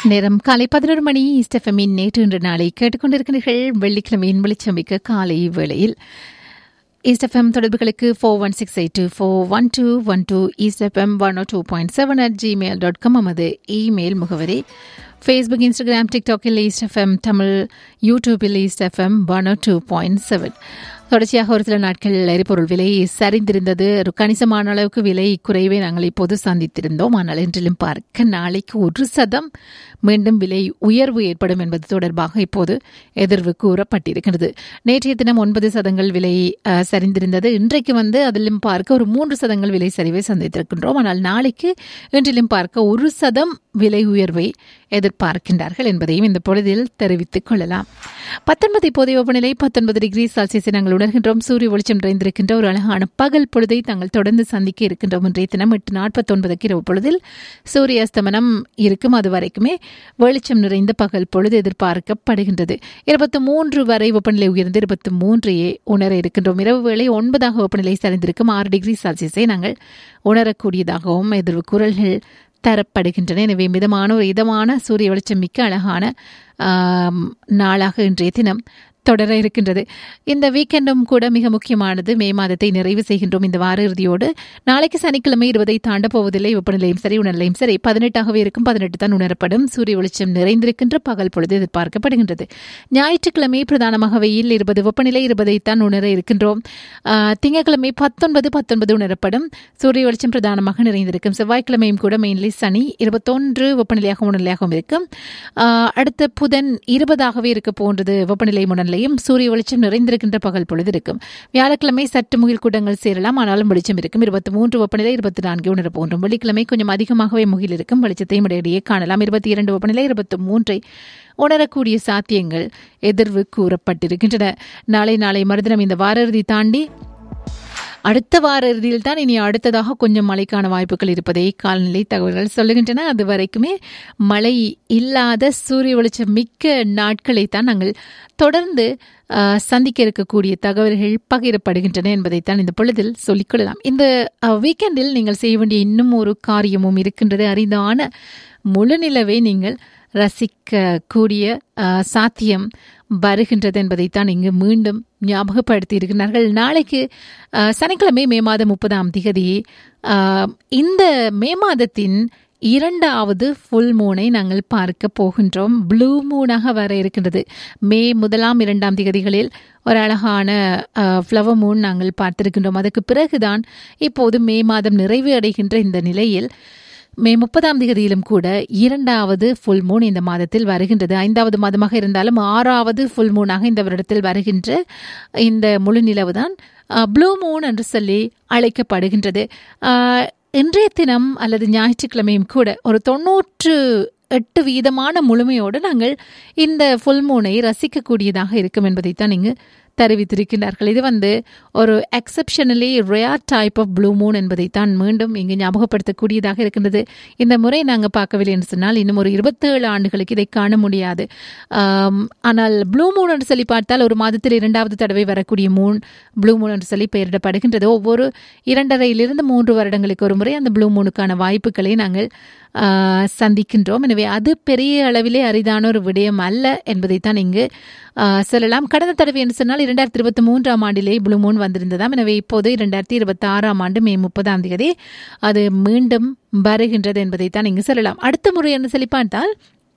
நேரம் காலை 11 மணி. ஈஸ்ட் எஃப்எம்மின் நேற்று இன்று நாளை கேட்டுக்கொண்டிருக்கிறீர்கள். வெள்ளிக்கிழமையின் வெளிச்சமிக்க காலை வேளையில் ஈஸ்ட் எஃப்எம் தொடர்புகளுக்கு 4168241212 ஈஸ்ட் எஃப்எம் 102.7 @gmail.com நமது இமெயில் முகவரி. Facebook, Instagram, டிக்டாக்கில் east FM Tamil, யூடியூபில் ஈஸ்ட் எஃப்எம் 102.7. தொடர்ச்சியாக ஒரு சில நாட்கள் எரிபொருள் விலை சரிந்திருந்தது. ஒரு கணிசமான அளவுக்கு விலை குறைவை நாங்கள் இப்போது சந்தித்திருந்தோம். ஆனால் இன்றிலும் பார்க்க நாளைக்கு 1% மீண்டும் விலை உயர்வு ஏற்படும் என்பது தொடர்பாக இப்போது எதிர்வு கூறப்பட்டிருக்கிறது. நேற்றைய தினம் 9% விலை சரிந்திருந்தது. இன்றைக்கு அதிலும் பார்க்க ஒரு 3% விலை சரிவை சந்தித்திருக்கின்றோம். ஆனால் நாளைக்கு இன்றிலும் பார்க்க 1% விலை உயர்வை எதிர்பார்க்கின்றார்கள் என்பதையும் இந்த பொழுதில் தெரிவித்துக் கொள்ளலாம். 19 இப்போதைய வெப்பநிலை 19 டிகிரி செல்சியஸை நாங்கள் உணர்கின்றோம். சூரிய வெளிச்சம் நிறைந்திருக்கின்ற ஒரு அழகான பகல் பொழுதை நாங்கள் தொடர்ந்து சந்திக்க இருக்கின்றோம். இன்றைய தினம் 8:49 இரவு பொழுதில் சூரிய அஸ்தமனம் இருக்கும். அது வரைக்குமே வெளிச்சம் நிறைந்த பகல் பொழுது எதிர்பார்க்கப்படுகின்றது. 23 வரை வெப்பநிலை உயர்ந்து 23 உணர இருக்கின்றோம். இரவு வேளை 9 வெப்பநிலை சரிந்திருக்கும். 6 டிகிரி செல்சியஸை நாங்கள் உணரக்கூடியதாகவும் எதிர்வு குரல்கள் தரப்படுகின்றன. எனவே மிதமான ஒரு இதமான சூரிய வெளிச்சம் மிக்க அழகான நாளாக இன்றைய தினம் தொடர இருக்கின்றது. இந்த வீக்கெண்டும் கூட மிக முக்கியமானது. மே மாதத்தை நிறைவு செய்கின்றோம் இந்த வார இறுதியோடு. நாளைக்கு சனிக்கிழமை 20 தாண்ட போவதில்லை. வெப்பநிலையும் சரி, உணர்நிலையும் சரி 18 இருக்கும். 18 தான் உணரப்படும். சூரிய வெளிச்சம் நிறைந்திருக்கின்ற பகல் பொழுது எதிர்பார்க்கப்படுகின்றது. ஞாயிற்றுக்கிழமை பிரதானமாக வெயில் 20, வெப்பநிலை 20 தான் உணர இருக்கின்றோம். திங்கட்கிழமை 19 உணரப்படும். சூரிய வெளிச்சம் பிரதானமாக நிறைந்திருக்கும். செவ்வாய்க்கிழமையும் கூட மெயின்லி சனி 21 வெப்பநிலையாக உணர்நிலையாகவும் இருக்கும். அடுத்த புதன் 20 இருக்க போன்றது. வெப்பநிலை உணர்நிலை சூரிய வெளிச்சம் நிறைந்திருக்கின்ற பகல் பொழுது இருக்கும். வியாழக்கிழமை சற்று முகில் கூட்டங்கள் சேரலாம். ஆனாலும் வெளிச்சம் இருக்கும். 23 வெப்பநிலை 24 உணர போன்றும். வெள்ளிக்கிழமை கொஞ்சம் அதிகமாகவே முகில் இருக்கும். வெளிச்சத்தையும் இடையிடையே காணலாம். 22 வெப்பநிலை 23 உணரக்கூடிய சாத்தியங்கள் எதிர்வு கூறப்பட்டிருக்கின்றன. நாளை மறுதினம் இந்த வார இறுதி தாண்டி அடுத்த வார இறுதியில் தான் இனி அடுத்ததாக கொஞ்சம் மழைக்கான வாய்ப்புகள் இருப்பதை காலநிலை தகவல்கள் சொல்லுகின்றன. அது வரைக்குமே மழை இல்லாத சூரிய வெளிச்சம் மிக்க நாட்களை தான் நாங்கள் தொடர்ந்து சந்திக்க இருக்கக்கூடிய தகவல்கள் பகிரப்படுகின்றன என்பதைத்தான் இந்த பொழுதில் சொல்லிக்கொள்ளலாம். இந்த வீக்கெண்டில் நீங்கள் செய்ய வேண்டிய இன்னும் ஒரு காரியமும் இருக்கின்றது. அரிதான முழு நிலவை நீங்கள் ரசிக்கக்கூடிய சாத்தியம் வருகின்றது என்பதைத்தான் இங்கு மீண்டும் ஞாபகப்படுத்தி இருக்கிறார்கள். நாளைக்கு சனிக்கிழமை மே மாதம் 30 இந்த மே மாதத்தின் 2வது ஃபுல் மூனை நாங்கள் பார்க்க போகின்றோம். ப்ளூ மூனாக வர இருக்கின்றது. மே 1, 2 திகதிகளில் ஒரு அழகான ஃப்ளவர் மூன் நாங்கள் பார்த்திருக்கின்றோம். அதற்கு பிறகுதான் இப்போது மே மாதம் நிறைவு அடைகின்ற இந்த நிலையில் மே 30 கூட 2வது ஃபுல் மூன் இந்த மாதத்தில் வருகின்றது. 5வது மாதமாக இருந்தாலும் 6வது ஃபுல் மூனாக இந்த வருடத்தில் வருகின்ற இந்த முழு நிலவுதான் ப்ளூ மூன் என்று சொல்லி அழைக்கப்படுகின்றது. இன்றைய தினம் அல்லது ஞாயிற்றுக்கிழமையும் கூட ஒரு 98% முழுமையோடு நாங்கள் இந்த ஃபுல் மூனை ரசிக்கக்கூடியதாக இருக்கும் என்பதைத்தான் இங்கு தெரிவித்திருக்கிறார்கள். இது ஒரு exceptionally rare type of blue Moon என்பதைத்தான் மீண்டும் இங்கு ஞாபகப்படுத்தக்கூடியதாக இருக்கின்றது. இந்த முறை நாங்கள் பார்க்கவில்லை என்று சொன்னால் இன்னும் ஒரு 27 ஆண்டுகளுக்கு இதை காண முடியாது. ஆனால் ப்ளூ மூன் என்று சொல்லி பார்த்தால் ஒரு மாதத்தில் 2வது தடவை வரக்கூடிய மூன் ப்ளூ மூன் என்று சொல்லி பெயரிடப்படுகின்றது. ஒவ்வொரு 2.5 3 வருடங்களுக்கு ஒரு முறை அந்த ப்ளூ மூனுக்கான வாய்ப்புகளை நாங்கள் சந்திக்கின்றோம். எனவே அது பெரிய அளவிலே அரிதான ஒரு விடயம் அல்ல என்பதைத்தான் இங்கு சொல்லலாம். கடந்த தடவை என்று சொன்னால் 2023 ஆண்டிலே ப்ளூ மூன் வந்திருந்ததாம். எனவே இப்போது 2026 ஆண்டு மே 30 அது மீண்டும் வருகின்றது என்பதைத்தான் இங்கு சொல்லலாம். அடுத்த முறை என்று சொல்லி பார்த்தால்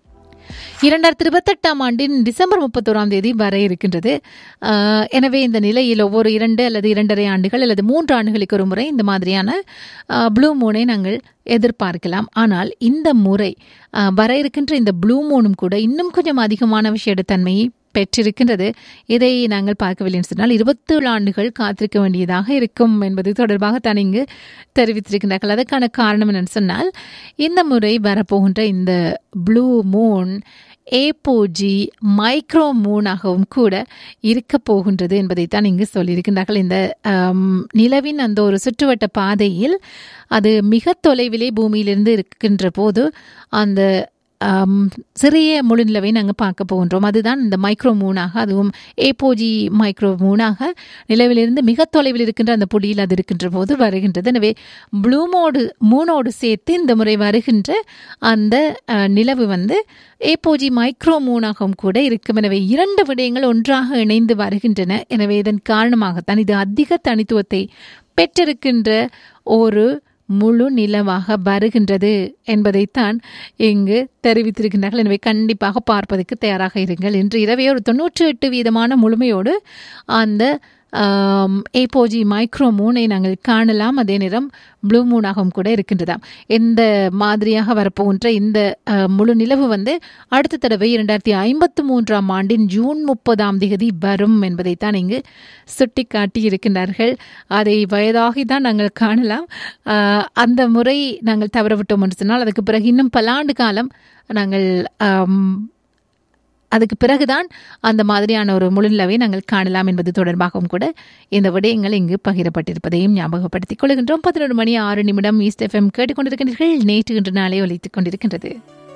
2028 ஆண்டின் டிசம்பர் 31 வர இருக்கின்றது. எனவே இந்த நிலையில் ஒவ்வொரு 2 அல்லது 2.5 ஆண்டுகள் அல்லது 3 ஆண்டுகளுக்கு ஒரு முறை இந்த மாதிரியான ப்ளூ மூனை நாங்கள் எதிர்பார்க்கலாம். ஆனால் இந்த முறை வர இருக்கின்ற இந்த ப்ளூ மூனும் கூட இன்னும் கொஞ்சம் அதிகமான விஷயத்தன்மையை பெற்றிருக்கின்றது. இதை நாங்கள் பார்க்கவில்லை என்று சொன்னால் 27 ஆண்டுகள் காத்திருக்க வேண்டியதாக இருக்கும் என்பது தொடர்பாக தான் இங்கு தெரிவித்திருக்கின்றார்கள். அதற்கான காரணம் என்னன்னு சொன்னால் இந்த முறை வரப்போகின்ற இந்த ப்ளூ மூன் ஏபோஜி மைக்ரோ மூனாகவும் கூட இருக்க போகின்றது என்பதைத்தான் இங்கு சொல்லியிருக்கின்றார்கள். இந்த நிலவின் அந்த ஒரு சுற்றுவட்ட பாதையில் அது மிக தொலைவிலே பூமியிலிருந்து இருக்கின்ற போது அந்த சிறிய முழு நிலவை நாங்கள் பார்க்க போகின்றோம். அதுதான் இந்த மைக்ரோ மூனாக, அதுவும் ஏபோஜி மைக்ரோ மூனாக நிலவிலிருந்து மிக தொலைவில் இருக்கின்ற அந்த புள்ளியில் அது இருக்கின்ற போது வருகின்றது. எனவே ப்ளூ மூனோடு சேர்த்து இந்த முறை வருகின்ற அந்த நிலவு வந்து ஏபோஜி மைக்ரோ மூனாகவும் கூட இருக்கும். எனவே இரண்டு விடயங்கள் ஒன்றாக இணைந்து வருகின்றன. எனவே இதன் காரணமாகத்தான் இது அதிக தனித்துவத்தை பெற்றிருக்கின்ற ஒரு முழு நிலவாக வருகின்றது என்பதைத்தான் இங்கு தெரிவித்திருக்கின்றார்கள். எனவே கண்டிப்பாக பார்ப்பதற்கு தயாராக இருங்கள். இன்று இரவே ஒரு 98% முழுமையோடு அந்த ஏபோஜி மைக்ரோ மூனை நாங்கள் காணலாம். அதே நேரம் ப்ளூ மூனாகவும் கூட இருக்கின்றதாம். எந்த மாதிரியாக வரப்போகின்ற இந்த முழு நிலவு வந்து அடுத்த தடவை 2053 ஆண்டின் ஜூன் 30 வரும் என்பதைத்தான் இங்கு சுட்டி காட்டி இருக்கின்றார்கள். அதை வயதாகிதான் நாங்கள் காணலாம். அந்த முறை நாங்கள் தவறவிட்டோம் என்று சொன்னால் அதுக்கு பிறகு இன்னும் பல ஆண்டு காலம் நாங்கள் அதுக்கு பிறகுதான் அந்த மாதிரியான ஒரு முழுநிலவை நாங்கள் காணலாம் என்பது தொடர்பாகவும் கூட இந்த விடயங்கள் இங்கு பகிரப்பட்டிருப்பதையும் ஞாபகப்படுத்திக் கொள்கின்றோம். 11 மணி 6 நிமிடம் ஈஸ்ட் எஃப்எம் கேட்டுக்கொண்டிருக்கின்றீர்கள். நேற்று இன்று நாளே ஒலித்துக் கொண்டிருக்கின்றது.